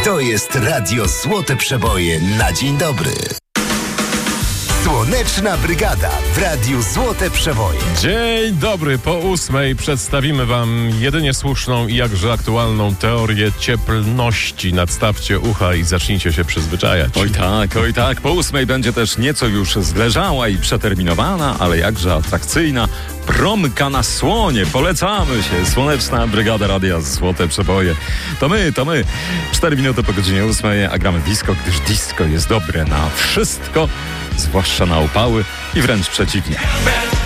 To jest Radio Złote Przeboje na dzień dobry. Słoneczna Brygada w Radiu Złote Przeboje. Dzień dobry, po 8 przedstawimy wam jedynie słuszną i jakże aktualną teorię cieplności. Nadstawcie ucha i zacznijcie się przyzwyczajać. Oj tak. Po 8 będzie też nieco już zleżała i przeterminowana, ale jakże atrakcyjna promka na słonie. Polecamy się. Słoneczna Brygada Radia Złote Przeboje. To my. 4 minuty po godzinie 8, a gramy disco, gdyż disco jest dobre na wszystko, zwłaszcza na upały i wręcz przeciwnie.